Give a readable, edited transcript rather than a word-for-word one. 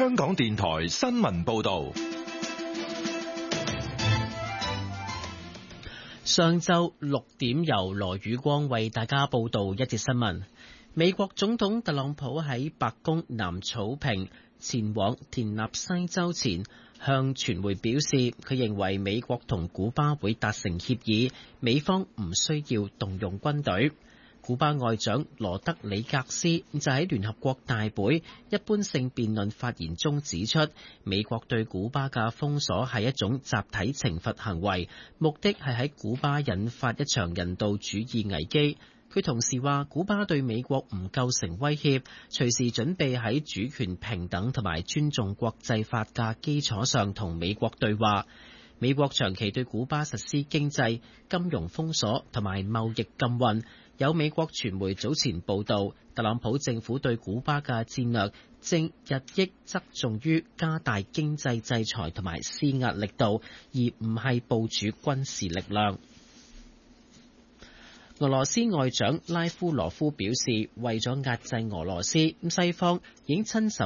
香港電台新聞報道。 上晝6點，由羅宇光為大家報道一節新聞。美國總統特朗普喺白宮南草坪前往田納西州前，向傳媒表示，佢認為美國同古巴會達成協議，美方唔需要動用軍隊。古巴外長羅德里格斯就喺聯合國大會一般性辯論發言中指出，美國對古巴嘅封鎖係一種集體懲罰行為，目的係喺古巴引發一場人道主義危機。佢同時話，古巴對美國唔構成威脅，隨時準備喺主權平等同埋尊重國際法嘅基礎上同美國對話。美國長期對古巴實施經濟、金融封鎖同埋貿易禁運。有美國傳媒早前報道，特朗普政府對古巴嘅戰略正日益側重於加大經濟制裁同埋施壓力度，而唔係部署軍事力量。俄羅斯外長拉夫羅夫表示，為咗壓制俄羅斯，西方已經親手